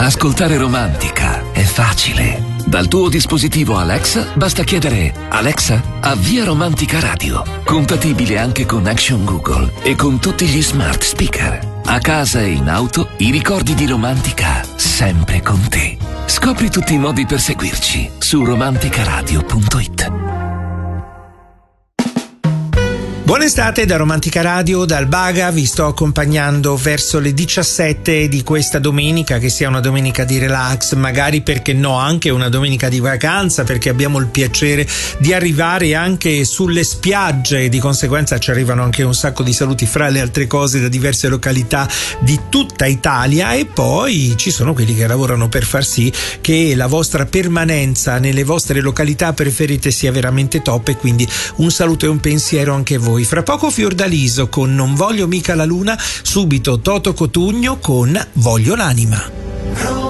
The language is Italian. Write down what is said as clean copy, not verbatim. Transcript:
Ascoltare Romantica è facile. Dal tuo dispositivo Alexa basta chiedere: Alexa, avvia Romantica Radio. Compatibile anche con Action Google e con tutti gli smart speaker. A casa e in auto, i ricordi di Romantica sempre con te. Scopri tutti i modi per seguirci su romanticaradio.it. Buona estate da Romantica Radio, dal Baga, vi sto accompagnando verso le 17 di questa domenica, che sia una domenica di relax, magari perché no anche una domenica di vacanza, perché abbiamo il piacere di arrivare anche sulle spiagge e di conseguenza ci arrivano anche un sacco di saluti fra le altre cose da diverse località di tutta Italia, e poi ci sono quelli che lavorano per far sì che la vostra permanenza nelle vostre località preferite sia veramente top, e quindi un saluto e un pensiero anche a voi. Fra poco Fiordaliso con Non voglio mica la luna, subito Toto Cotugno con Voglio l'anima.